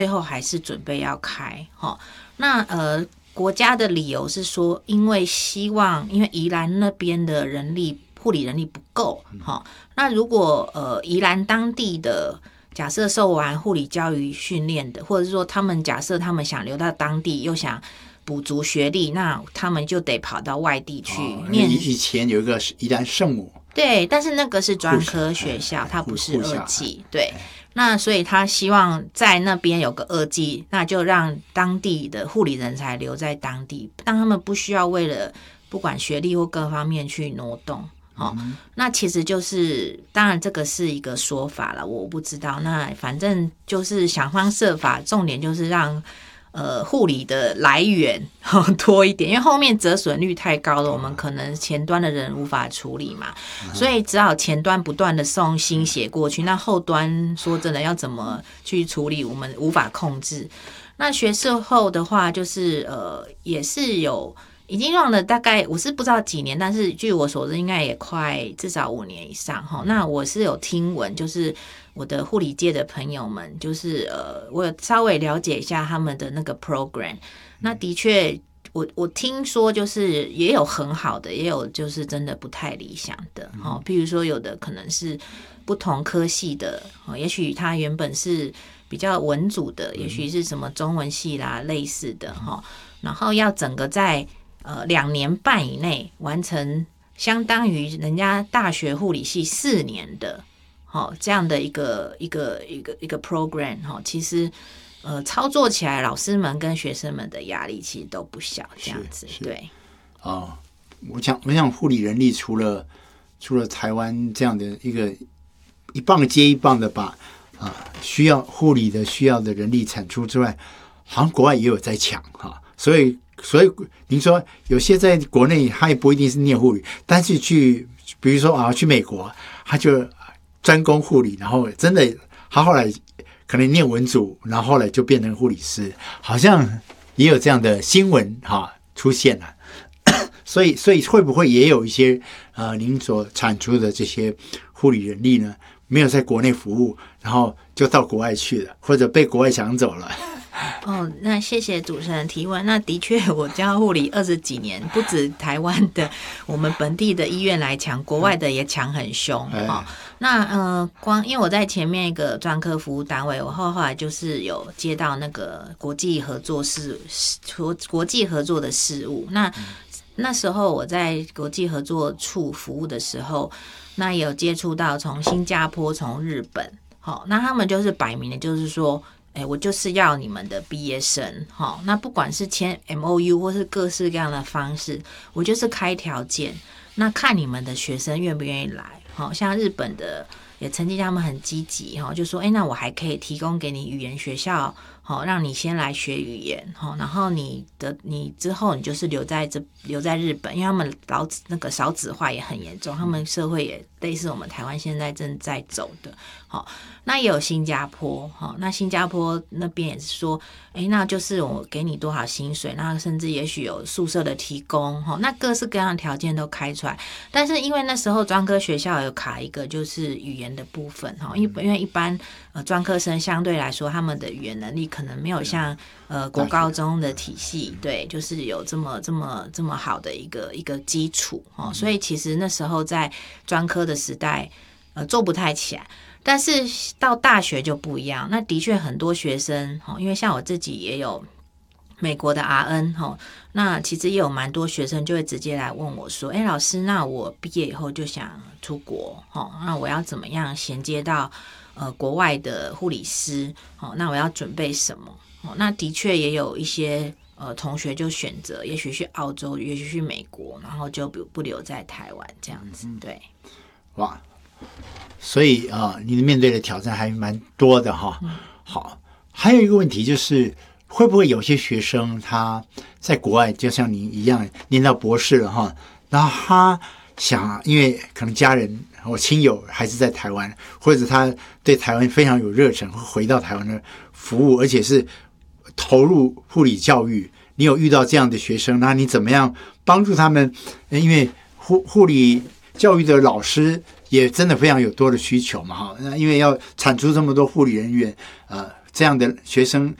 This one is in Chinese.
最后还是准备要开。那国家的理由是说，因为宜兰那边的护理人力不够。那如果宜兰当地的假设受完护理教育训练的，或者是说假设他们想留到当地又想补足学历，那他们就得跑到外地去念。 以前有一个宜兰圣母， 对，但是那个是专科学校，它不是2技。对，那所以他希望在那边有个2技，那就让当地的护理人才留在当地，让他们不需要为了不管学历或各方面去挪动。那其实就是当然这个是一个说法了，我不知道。那反正就是想方设法，重点就是让护理的来源多一点，因为后面折损率太高了，我们可能前端的人无法处理嘛，所以只好前端不断的送新血过去，那后端说真的要怎么去处理，我们无法控制。那学士后的话，就是也是已经用了大概我是不知道几年，但是据我所知应该也快至少5年以上。那我是有听闻，就是我的护理界的朋友们，就是我有稍微了解一下他们的那个 program。那的确我听说就是也有很好的，也有就是真的不太理想的。譬如说有的可能是不同科系的，也许他原本是比较文组的，也许是什么中文系啦类似的，然后要整个在2年半以内完成，相当于人家大学护理系4年的这样的一个 program。 其实操作起来老师们跟学生们的压力其实都不小，这样子。对我想护理人力除了台湾这样的一棒接一棒的把需要护理的需要的人力产出之外，好像国外也有在抢所以您说有些在国内他也不一定是念护理，但是比如说去美国他就专攻护理，然后真的他后来可能念文组，然后后来就变成护理师，好像也有这样的新闻出现了。所以会不会也有一些您所产出的这些护理人力呢，没有在国内服务，然后就到国外去了，或者被国外抢走了？ 那谢谢主持人提问。那的确我教护理20几年，不止台湾的我们本地的医院来抢，国外的也抢很凶。那因为我在前面一个专科服务单位，我后来就是有接到那个国际合作的事务。那时候我在国际合作处服务的时候，那也有接触到从新加坡从日本。那他们就是摆明的就是说我就是要你们的毕业生。那不管是签 MOU 或是各式各样的方式，我就是开条件，那看你们的学生愿不愿意来。像日本的也曾经他们很积极，就说那我还可以提供给你语言学校，让你先来学语言，然后你之后你就是留在日本，因为他们那个少子化也很严重，他们社会也类似我们台湾现在正在走的。那也有新加坡，那新加坡那边也是说那就是我给你多少薪水，那甚至也许有宿舍的提供，那各式各样的条件都开出来。但是因为那时候专科学校有卡一个就是语言的部分，因为一般专科生相对来说他们的语言能力可能没有像国高中的体系，对，就是有这么好的一个基础。所以其实那时候在专科的时代做不太起来。但是到大学就不一样，那的确很多学生，因为像我自己也有美国的 RN， 那其实也有蛮多学生就会直接来问我说老师，那我毕业以后就想出国，那我要怎么样衔接到国外的护理师，那我要准备什么？那的确也有一些同学就选择也许去澳洲，也许去美国，然后就不留在台湾这样子。对， 哇，所以你面对的挑战还蛮多的哈。好，还有一个问题就是，会不会有些学生他在国外就像你一样念到博士了哈，然后他想因为可能家人或亲友还是在台湾，或者他对台湾非常有热忱，会回到台湾的服务，而且是投入护理教育。你有遇到这样的学生，那你怎么样帮助他们？因为护理教育的老师也真的非常有多的需求嘛，哈。那因为要产出这么多护理人员， 这样的学生